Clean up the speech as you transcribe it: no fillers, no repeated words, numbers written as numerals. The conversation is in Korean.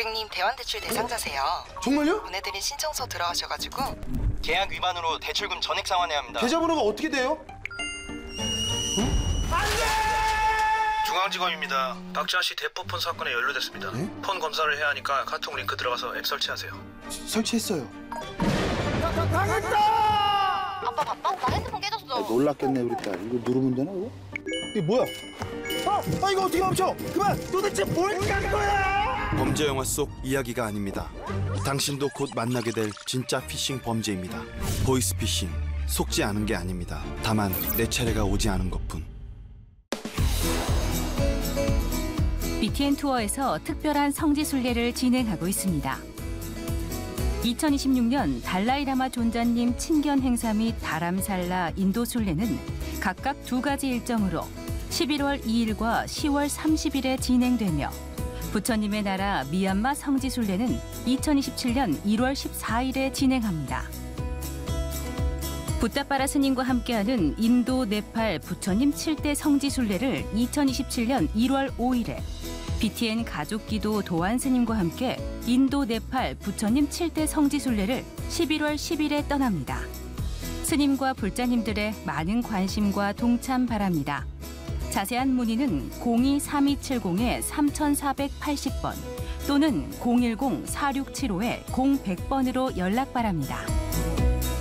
고객님 대환대출 대상자세요. 정말요? 보내드린 신청서 들어가셔가지고 계약 위반으로 대출금 전액 상환해야 합니다. 계좌번호가 어떻게 돼요? 중앙지검입니다. 박지아 씨 대포폰 사건에 연루됐습니다. 네? 폰 검사를 해야 하니까 카톡 링크 들어가서 앱 설치하세요. 설치했어요. 아빠 바빠? 나 핸드폰 깨졌어. 놀랐겠네 우리 딸. 이거 누르면 되나 이거? 이게 뭐야? 이거 어떻게 멈춰? 그만! 도대체 뭘 깐 거야? 범죄 영화 속 이야기가 아닙니다. 당신도 곧 만나게 될 진짜 피싱 범죄입니다. 보이스피싱, 속지 않은 게 아닙니다. 다만 내 차례가 오지 않은 것뿐. BTN 투어에서 특별한 성지순례를 진행하고 있습니다. 2026년 달라이라마 존자님 친견 행사 및 다람살라 인도 순례는 각각 2가지 일정으로 11월 2일과 10월 30일에 진행되며 부처님의 나라 미얀마 성지순례는 2027년 1월 14일에 진행합니다. 붓다빠라 스님과 함께하는 인도, 네팔 부처님 7대 성지순례를 2027년 1월 5일에 BTN 가족기도 도안 스님과 함께 인도, 네팔 부처님 7대 성지순례를 11월 10일에 떠납니다. 스님과 불자님들의 많은 관심과 동참 바랍니다. 자세한 문의는 02-3270-3480번 또는 010-4675-0100번으로 연락 바랍니다.